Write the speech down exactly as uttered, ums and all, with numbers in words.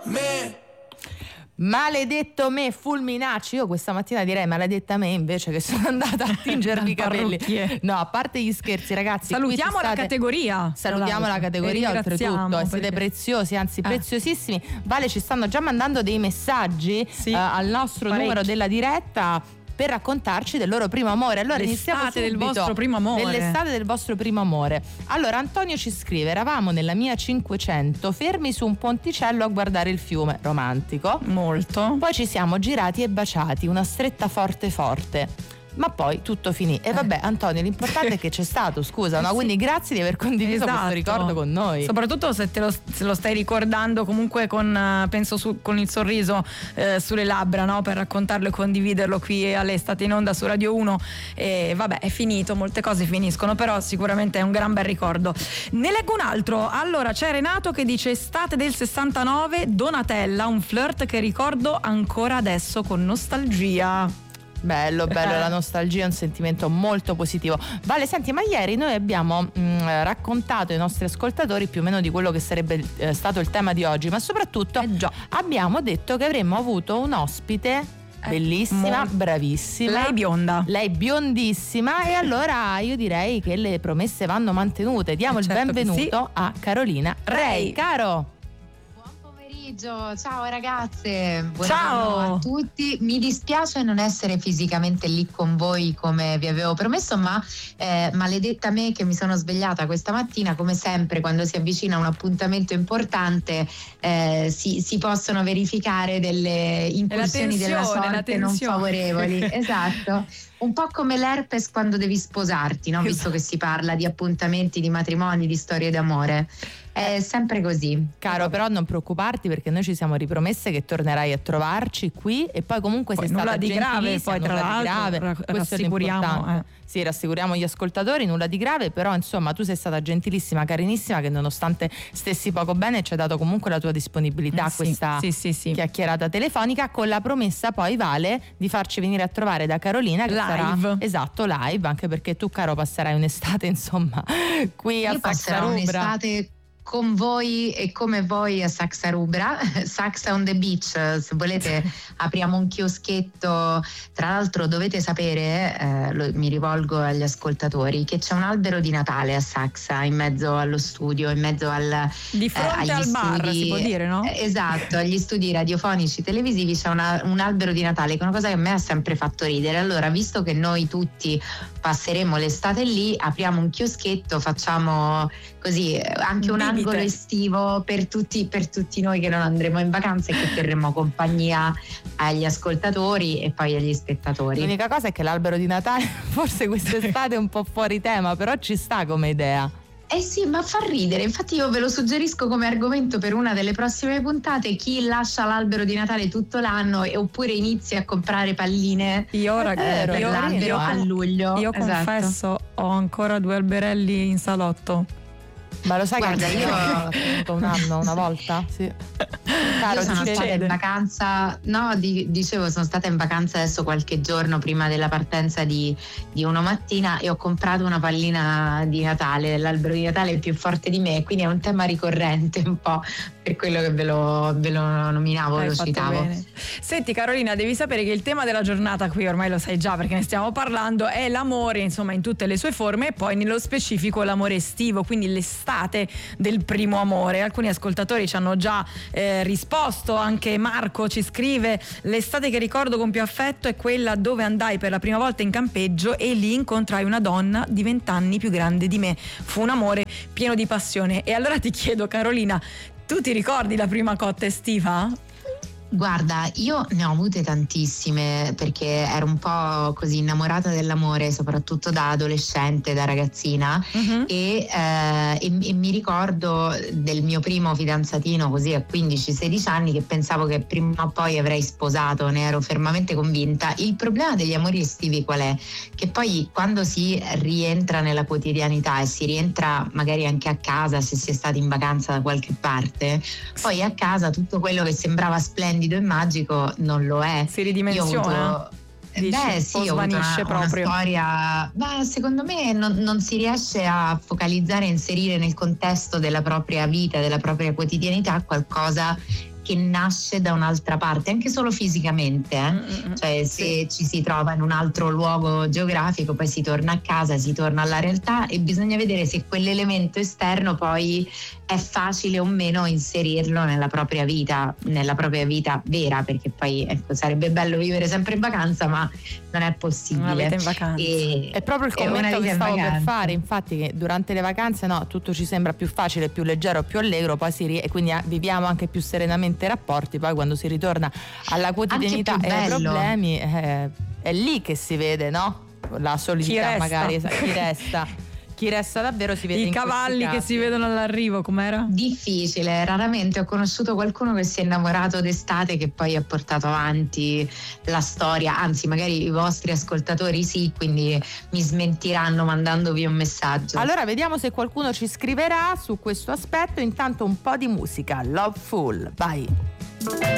me. Maledetto me, fulminacci. Io questa mattina direi maledetta me invece, che sono andata a tingermi i capelli. No, a parte gli scherzi, ragazzi, salutiamo state... la categoria. Salutiamo la categoria oltretutto, e siete perché... preziosi, anzi eh. preziosissimi. Vale, ci stanno già mandando dei messaggi sì. uh, al nostro Parecchi. numero della diretta per raccontarci del loro primo amore. Allora iniziamo subito. Del vostro primo amore. Dell'estate del vostro primo amore. Allora Antonio ci scrive: eravamo nella mia cinquecento fermi su un ponticello a guardare il fiume, romantico molto, poi ci siamo girati e baciati, una stretta forte forte, ma poi tutto finì. E vabbè, Antonio, l'importante è che c'è stato, scusa, no? Quindi grazie di aver condiviso esatto. questo ricordo con noi. Soprattutto se te lo, se lo stai ricordando comunque con, penso su, con il sorriso eh, sulle labbra, no? Per raccontarlo e condividerlo qui all'estate in onda su Radio uno. E vabbè, è finito, molte cose finiscono, però sicuramente è un gran bel ricordo. Ne leggo un altro. Allora, c'è Renato che dice: estate del sessantanove, Donatella, un flirt che ricordo ancora adesso con nostalgia. Bello, bello, la nostalgia è un sentimento molto positivo. Vale, senti, ma ieri noi abbiamo mh, raccontato ai nostri ascoltatori più o meno di quello che sarebbe eh, stato il tema di oggi, ma soprattutto eh già. abbiamo detto che avremmo avuto un ospite bellissima, Mol- bravissima. Lei bionda. Lei biondissima. E allora io direi che le promesse vanno mantenute. Diamo eh il certo benvenuto sì. a Carolina Rei. Caro. Ciao ragazze, buongiorno Ciao a tutti. Mi dispiace non essere fisicamente lì con voi come vi avevo promesso, ma eh, maledetta me che mi sono svegliata questa mattina. Come sempre, quando si avvicina un appuntamento importante eh, si, si possono verificare delle incursioni della sorte non favorevoli. Esatto. Un po' come l'herpes quando devi sposarti, no? Visto che si parla di appuntamenti, di matrimoni, di storie d'amore. È sempre così. Caro, però non preoccuparti, perché noi ci siamo ripromesse che tornerai a trovarci qui, e poi comunque poi sei stata nulla di grave, poi tra l'altro grave. Ra- Questo rassicuriamo, è l'importante. Eh. Sì, rassicuriamo gli ascoltatori, nulla di grave, però insomma tu sei stata gentilissima, carinissima, che nonostante stessi poco bene ci hai dato comunque la tua disponibilità a sì, questa sì, sì, sì. chiacchierata telefonica, con la promessa poi, Vale, di farci venire a trovare da Carolina, che live. sarà esatto live, anche perché tu, caro, passerai un'estate insomma qui Io a passerò un'estate con voi e come voi a Saxa Rubra, Saxa on the Beach. Se volete apriamo un chioschetto. Tra l'altro dovete sapere, eh, lo, mi rivolgo agli ascoltatori, che c'è un albero di Natale a Saxa in mezzo allo studio, in mezzo al di fronte eh, al studi, bar, si può dire, no? Eh, esatto, agli studi radiofonici televisivi c'è una, un albero di Natale, che è una cosa che a me ha sempre fatto ridere. Allora, visto che noi tutti passeremo l'estate lì, apriamo un chioschetto, facciamo così anche un angolo estivo per tutti, per tutti noi che non andremo in vacanza e che terremo compagnia agli ascoltatori e poi agli spettatori. L'unica cosa è che l'albero di Natale forse quest'estate è un po' fuori tema, però ci sta come idea. Eh sì, ma fa ridere, infatti io ve lo suggerisco come argomento per una delle prossime puntate: chi lascia l'albero di Natale tutto l'anno e oppure inizia a comprare palline io, ragazzi, eh, per io, l'albero io, a luglio. Io esatto. confesso, ho ancora due alberelli in salotto. Ma lo sai, guarda, che io ho tenuto un anno, una volta? Sì. Caro, io sono stata in vacanza, no, di, dicevo, sono stata in vacanza adesso qualche giorno prima della partenza di, di Uno Mattina, e ho comprato una pallina di Natale. L'albero di Natale è più forte di me, quindi è un tema ricorrente un po', per quello che ve lo, ve lo nominavo, Hai lo citavo. Bene. Senti Carolina, devi sapere che il tema della giornata qui, ormai lo sai già perché ne stiamo parlando, è l'amore, insomma, in tutte le sue forme, e poi nello specifico l'amore estivo, quindi l'estate del primo amore. Alcuni ascoltatori ci hanno già eh, risposto, anche Marco ci scrive: l'estate che ricordo con più affetto è quella dove andai per la prima volta in campeggio e lì incontrai una donna di vent'anni più grande di me. Fu un amore pieno di passione. E allora ti chiedo, Carolina, tu ti ricordi la prima cotta estiva? Guarda, io ne ho avute tantissime, perché ero un po' così innamorata dell'amore, soprattutto da adolescente, da ragazzina, uh-huh. e, eh, e, e mi ricordo del mio primo fidanzatino così a quindici sedici anni, che pensavo che prima o poi avrei sposato, ne ero fermamente convinta. Il problema degli amori estivi qual è? Che poi quando si rientra nella quotidianità e si rientra magari anche a casa, se si è stati in vacanza da qualche parte, poi a casa tutto quello che sembrava splendido e magico non lo è. Si ridimensiona. Dici, beh sì, ho avuto una, una storia, beh, secondo me non, non si riesce a focalizzare e inserire nel contesto della propria vita, della propria quotidianità qualcosa che nasce da un'altra parte, anche solo fisicamente, eh? mm-hmm. cioè se sì. ci si trova in un altro luogo geografico, poi si torna a casa, si torna alla realtà, e bisogna vedere se quell'elemento esterno poi è facile o meno inserirlo nella propria vita, nella propria vita vera, perché poi ecco, sarebbe bello vivere sempre in vacanza, ma non è possibile. Una vita in vacanza. E è proprio il commento che stavo per fare, infatti, che durante le vacanze no, tutto ci sembra più facile, più leggero, più allegro, poi si ri- e quindi viviamo anche più serenamente i rapporti, poi quando si ritorna alla quotidianità e ai problemi eh, è lì che si vede, no? La solidità, magari chi resta. Chi resta davvero si vede i in cavalli che si vedono all'arrivo, com'era? Difficile, raramente ho conosciuto qualcuno che si è innamorato d'estate che poi ha portato avanti la storia, anzi magari i vostri ascoltatori sì, quindi mi smentiranno mandandovi un messaggio. Allora vediamo se qualcuno ci scriverà su questo aspetto. Intanto un po' di musica, Loveful, vai.